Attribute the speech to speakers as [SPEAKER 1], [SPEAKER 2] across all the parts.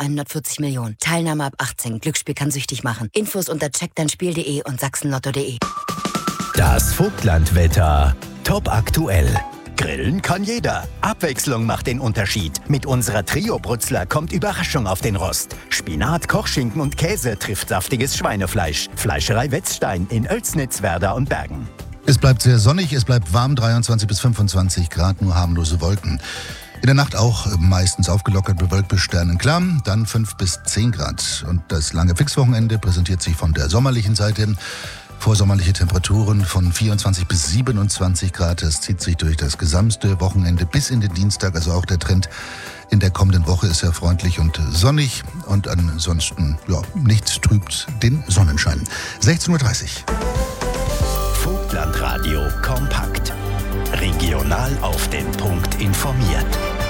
[SPEAKER 1] 140 Millionen. Teilnahme ab 18. Glücksspiel kann süchtig machen. Infos unter checkdeinspiel.de und sachsenlotto.de.
[SPEAKER 2] Das Vogtlandwetter. Top aktuell. Grillen kann jeder. Abwechslung macht den Unterschied. Mit unserer Trio-Brutzler kommt Überraschung auf den Rost. Spinat, Kochschinken und Käse trifft saftiges Schweinefleisch. Fleischerei Wetzstein in Oelsnitz, Werder und Bergen.
[SPEAKER 3] Es bleibt sehr sonnig, es bleibt warm, 23 bis 25 Grad, nur harmlose Wolken. In der Nacht auch meistens aufgelockert, bewölkt bis sternenklar, dann 5 bis 10 Grad. Und das lange Fixwochenende präsentiert sich von der sommerlichen Seite. Vorsommerliche Temperaturen von 24 bis 27 Grad. Das zieht sich durch das gesamte Wochenende bis in den Dienstag. Also auch der Trend in der kommenden Woche ist sehr freundlich und sonnig. Und ansonsten, nichts trübt den Sonnenschein. 16:30 Uhr.
[SPEAKER 2] Vogtlandradio kompakt. Regional auf den Punkt informiert.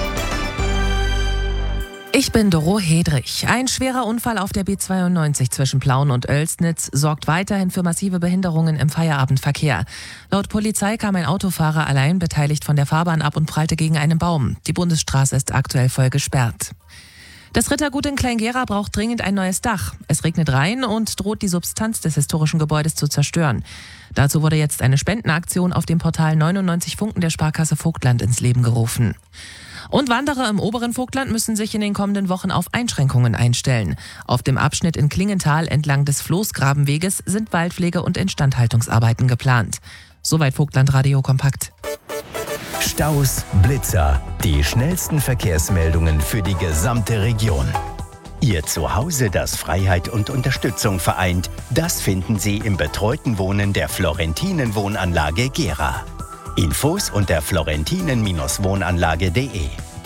[SPEAKER 4] Ich bin Doro Hedrich. Ein schwerer Unfall auf der B92 zwischen Plauen und Oelsnitz sorgt weiterhin für massive Behinderungen im Feierabendverkehr. Laut Polizei kam ein Autofahrer allein beteiligt von der Fahrbahn ab und prallte gegen einen Baum. Die Bundesstraße ist aktuell voll gesperrt. Das Rittergut in Kleingera braucht dringend ein neues Dach. Es regnet rein und droht die Substanz des historischen Gebäudes zu zerstören. Dazu wurde jetzt eine Spendenaktion auf dem Portal 99 Funken der Sparkasse Vogtland ins Leben gerufen. Und Wanderer im oberen Vogtland müssen sich in den kommenden Wochen auf Einschränkungen einstellen. Auf dem Abschnitt in Klingenthal entlang des Floßgrabenweges sind Waldpflege- und Instandhaltungsarbeiten geplant. Soweit Vogtlandradio kompakt.
[SPEAKER 2] Staus, Blitzer, die schnellsten Verkehrsmeldungen für die gesamte Region. Ihr Zuhause, das Freiheit und Unterstützung vereint, das finden Sie im betreuten Wohnen der Florentinen Wohnanlage Gera. Infos unter florentinen-wohnanlage.de.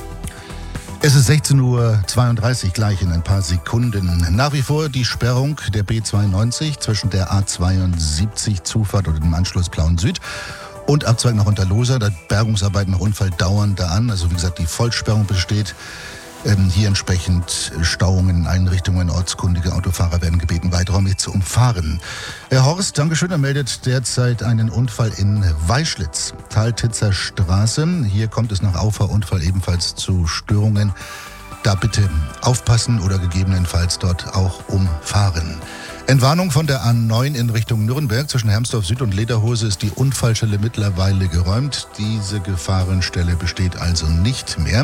[SPEAKER 3] Es ist 16:32 Uhr, gleich in ein paar Sekunden. Nach wie vor die Sperrung der B92 zwischen der A72 Zufahrt oder dem Anschluss Plauen Süd und Abzweig nach Unterlosa. Da Bergungsarbeiten nach Unfall dauern da an. Also wie gesagt, die Vollsperrung besteht. Hier entsprechend Stauungen in allen Richtungen. Ortskundige Autofahrer werden gebeten, weiträumig zu umfahren. Herr Horst, Dankeschön, er meldet derzeit einen Unfall in Weischlitz, Taltitzer Straße. Hier kommt es nach Auffahrunfall ebenfalls zu Störungen. Da bitte aufpassen oder gegebenenfalls dort auch umfahren. Entwarnung von der A9 in Richtung Nürnberg. Zwischen Hermsdorf Süd und Lederhose ist die Unfallstelle mittlerweile geräumt. Diese Gefahrenstelle besteht also nicht mehr.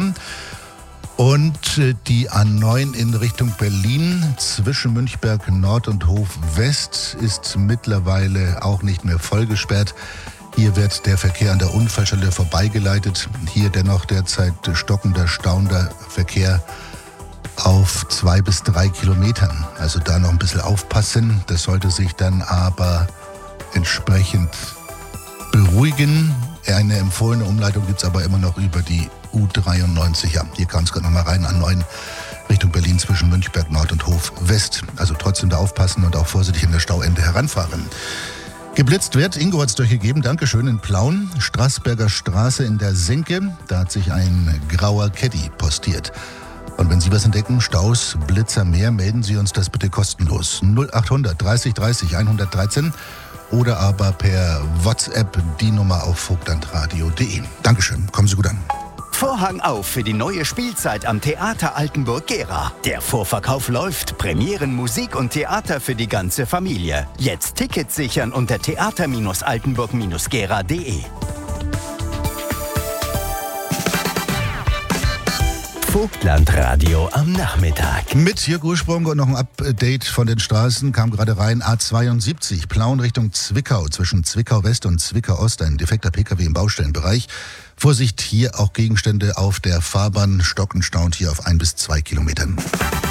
[SPEAKER 3] Und die A9 in Richtung Berlin zwischen Münchberg Nord und Hof West ist mittlerweile auch nicht mehr voll gesperrt. Hier wird der Verkehr an der Unfallstelle vorbeigeleitet. Hier dennoch derzeit stockender, staunender Verkehr auf 2 bis 3 Kilometern. Also da noch ein bisschen aufpassen. Das sollte sich dann aber entsprechend beruhigen. Eine empfohlene Umleitung gibt es aber immer noch über die U93. Ja, hier kam es gerade nochmal rein, A9 Richtung Berlin zwischen Münchberg Nord und Hof West. Also trotzdem da aufpassen und auch vorsichtig an der Stauende heranfahren. Geblitzt wird, Ingo hat es durchgegeben, Dankeschön, in Plauen, Straßberger Straße in der Senke. Da hat sich ein grauer Caddy postiert. Und wenn Sie was entdecken, Staus, Blitzer mehr, melden Sie uns das bitte kostenlos. 0800 30 30 113 oder aber per WhatsApp die Nummer auf vogtlandradio.de. Dankeschön, kommen Sie gut an.
[SPEAKER 2] Vorhang auf für die neue Spielzeit am Theater Altenburg-Gera. Der Vorverkauf läuft. Premieren, Musik und Theater für die ganze Familie. Jetzt Tickets sichern unter theater-altenburg-gera.de. Vogtlandradio am Nachmittag.
[SPEAKER 3] Mit Jörg Ursprung und noch ein Update von den Straßen kam gerade rein. A72, Plauen Richtung Zwickau, zwischen Zwickau West und Zwickau Ost, ein defekter Pkw im Baustellenbereich. Vorsicht, hier auch Gegenstände auf der Fahrbahn, stockend staunt hier auf 1 bis 2 Kilometern.